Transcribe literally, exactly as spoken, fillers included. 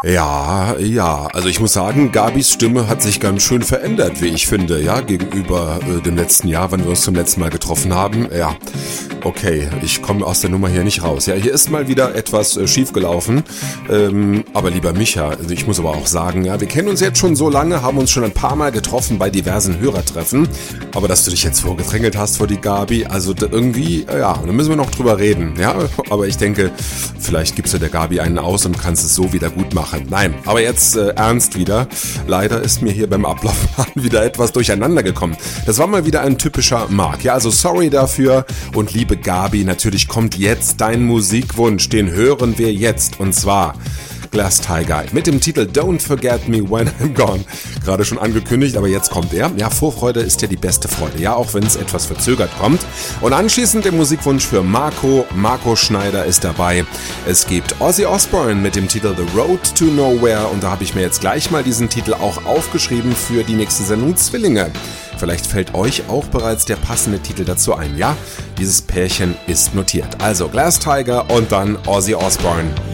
Ja, ja, also ich muss sagen, Gabis Stimme hat sich ganz schön verändert, wie ich finde, ja, gegenüber äh, dem letzten Jahr, wann wir uns zum letzten Mal getroffen haben. Ja, okay, ich komme aus der Nummer hier nicht raus. Ja, hier ist mal wieder etwas äh, schiefgelaufen, ähm, aber lieber Micha, also ich muss aber auch sagen, ja, wir kennen uns jetzt schon so lange, haben uns schon ein paar Mal getroffen bei diversen Hörertreffen, aber dass du dich jetzt vorgedrängelt hast vor die Gabi, also da irgendwie, äh, ja, da müssen wir noch drüber reden, ja, aber ich denke, vielleicht gibst du der Gabi einen aus und kannst es so wieder gut machen. Nein, aber jetzt äh, ernst wieder. Leider ist mir hier beim Ablaufplan wieder etwas durcheinander gekommen. Das war mal wieder ein typischer Mark. Ja, also sorry dafür. Und liebe Gabi, natürlich kommt jetzt dein Musikwunsch. Den hören wir jetzt. Und zwar Glass Tiger mit dem Titel Don't Forget Me When I'm Gone. Gerade schon angekündigt, aber jetzt kommt er. Ja, Vorfreude ist ja die beste Freude, ja, auch wenn es etwas verzögert kommt. Und anschließend der Musikwunsch für Marco. Marco Schneider ist dabei. Es gibt Ozzy Osbourne mit dem Titel The Road to Nowhere und da habe ich mir jetzt gleich mal diesen Titel auch aufgeschrieben für die nächste Sendung Zwillinge. Vielleicht fällt euch auch bereits der passende Titel dazu ein, ja? Dieses Pärchen ist notiert. Also Glass Tiger und dann Ozzy Osbourne.